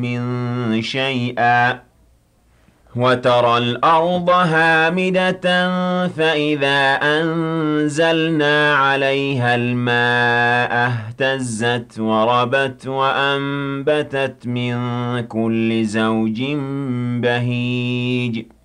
من شيئا وترى الأرض هامدة فإذا أنزلنا عليها الماء اهتزت وربت وأنبتت من كل زوج بهيج